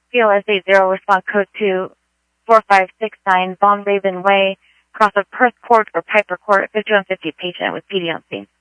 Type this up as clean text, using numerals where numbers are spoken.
PLS 80, response code to 4569 Von Raven Way, across of Perth Court or Piper Court, 5150 patient with PD on scene.